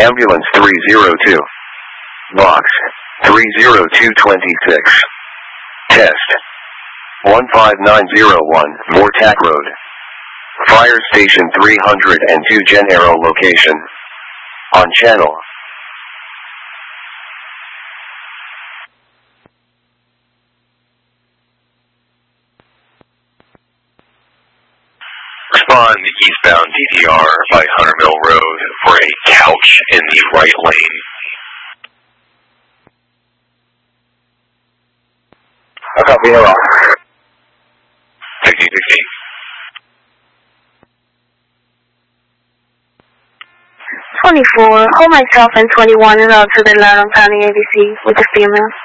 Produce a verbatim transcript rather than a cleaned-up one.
Ambulance three zero two. Box three zero two two six. Test one five nine zero one, Mortac Road. Fire Station three hundred two Genero location. On channel. Respond eastbound D D R by Hunter Mill Road for a couch in the right lane. I copy hello. sixteen sixteen. twenty-four, hold myself and twenty-one and out to the Loudoun County A B C with the female.